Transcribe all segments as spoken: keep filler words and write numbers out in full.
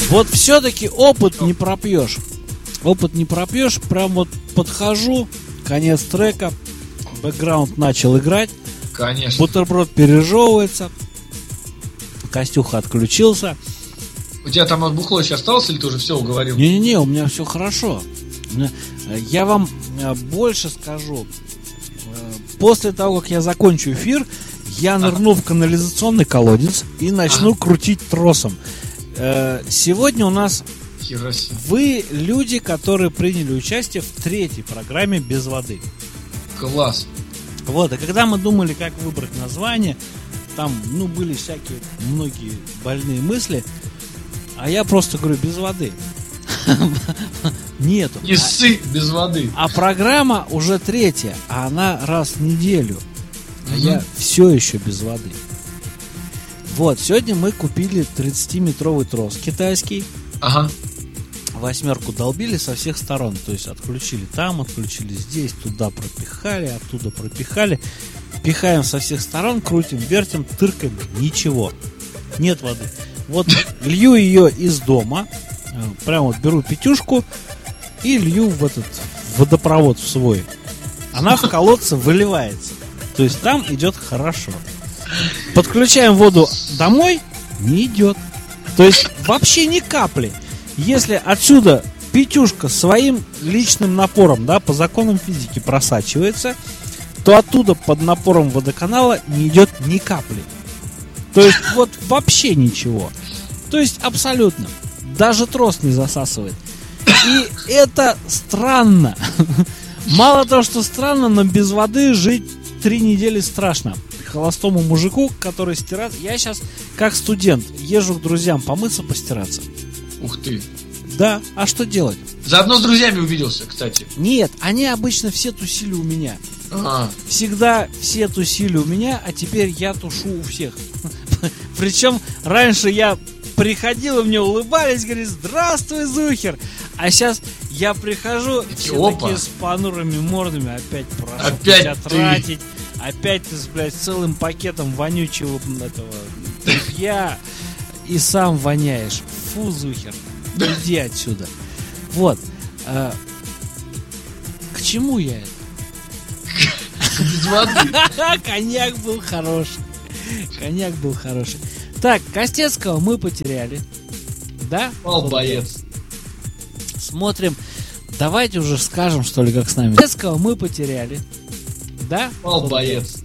Вот все-таки опыт не пропьешь. Опыт не пропьешь. Прям вот подхожу, конец трека, бэкграунд начал играть. Конечно. Бутерброд пережевывается. Костюха отключился. У тебя там от бухло еще осталось, или ты уже все уговорил? Не-не-не, у меня все хорошо. Я вам больше скажу. После того, как я закончу эфир, я нырну в канализационный колодец и начну ага. крутить тросом. Сегодня у нас вы люди, которые приняли участие в третьей программе «Без воды». Класс. Вот, и когда мы думали, как выбрать название, там, ну, были всякие, многие больные мысли, а я просто говорю, без воды. Нету. Не ссы, без воды. А программа уже третья, а она раз в неделю. А я все еще без воды. Вот, сегодня мы купили тридцатиметровый трос китайский. Ага. Восьмерку долбили со всех сторон. То есть отключили там, отключили здесь, туда пропихали, оттуда пропихали. Пихаем со всех сторон, крутим, вертим, тыркаем. Ничего. Нет воды. Вот лью ее из дома. Прям вот беру пятюшку и лью в этот водопровод в свой. Она в колодце выливается. То есть там идет хорошо. Подключаем воду домой, не идет. То есть вообще ни капли. Если отсюда пятюшка своим личным напором, да, по законам физики просачивается, то оттуда под напором водоканала не идет ни капли. То есть вот вообще ничего. То есть абсолютно. Даже трос не засасывает. И это странно. Мало того, что странно, но без воды жить три недели страшно. Холостому мужику, который стирает. Я сейчас, как студент, езжу к друзьям помыться, постираться. Ух ты. Да, а что делать? Заодно с друзьями увиделся, кстати. Нет, они обычно все тусили у меня. А. Всегда все тусили у меня, а теперь я тушу у всех. Причем раньше я приходил, и мне улыбались, говорили, здравствуй, Зухер. А сейчас я прихожу, все Опа. такие с понурыми мордами, опять прошу опять тебя ты. тратить. Опять ты, блядь, с целым пакетом вонючего этого тряпья и сам воняешь. Фу, Зухер, иди отсюда. Вот. А, к чему я это? Без воды. Коньяк был хороший. Коньяк был хороший. Так, Костецкого мы потеряли. Да? Пал боец. Смотрим. Давайте уже скажем, что ли, как с нами. Костецкого мы потеряли. Да? Пал боец.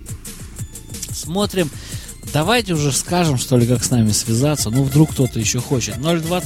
Смотрим. Давайте уже скажем, что ли, как с нами связаться. Ну, вдруг кто-то еще хочет. ноль двадцать